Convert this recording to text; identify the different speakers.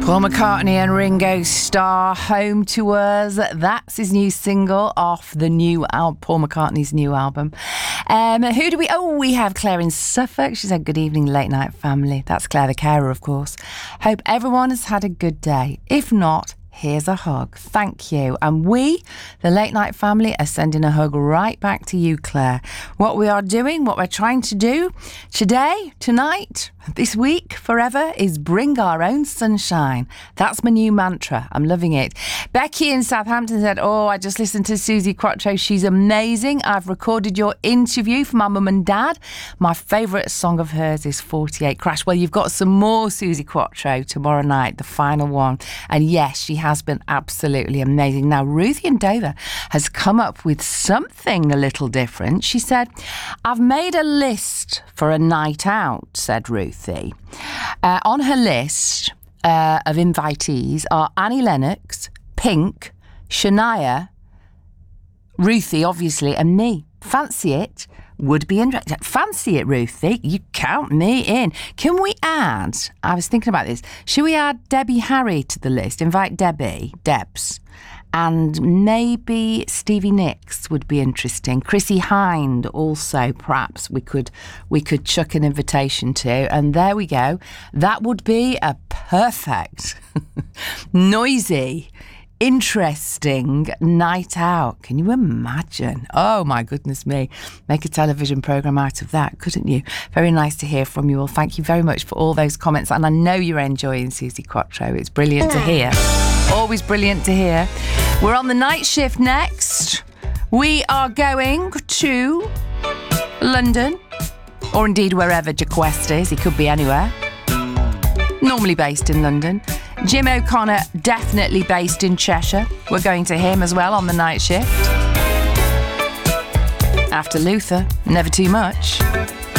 Speaker 1: Paul McCartney and Ringo Starr, Home to Us. That's his new single off the new Paul McCartney's new album. Who do we... Oh, we have Claire in Suffolk. She said, good evening, late night family. That's Claire the carer, of course. Hope everyone has had a good day. If not, here's a hug. Thank you. And we, the late night family, are sending a hug right back to you, Claire. What we are doing, what we're trying to do today, tonight, this week, forever, is bring our own sunshine. That's my new mantra. I'm loving it. Becky in Southampton said, oh, I just listened to Suzi Quatro. She's amazing. I've recorded your interview for my mum and dad. My favourite song of hers is 48 Crash. Well, you've got some more Suzi Quatro tomorrow night, the final one. And yes, she has been absolutely amazing. Now, Ruthie in Dover has come up with something a little different. She said, I've made a list for a night out, said Ruthie. On her list of invitees are Annie Lennox, Pink, Shania, Ruthie, obviously, and me. Fancy it? Would be interesting. Fancy it, Ruthie? You count me in. Can we add, I was thinking about this, should we add Debbie Harry to the list? Invite Debs. And maybe Stevie Nicks would be interesting. Chrissy Hind also, perhaps we could chuck an invitation to. And there we go. That would be a perfect, noisy, interesting night out. Can you imagine? Oh my goodness me. Make a television programme out of that, couldn't you? Very nice to hear from you all. Thank you very much for all those comments. And I know you're enjoying Suzi Quatro. It's brilliant to hear. Always brilliant to hear. We're on the night shift next. We are going to London, or indeed wherever Jaquest is. He could be anywhere. Normally based in London. Jim O'Connor, definitely based in Cheshire. We're going to him as well on the night shift. After Luther, never too much.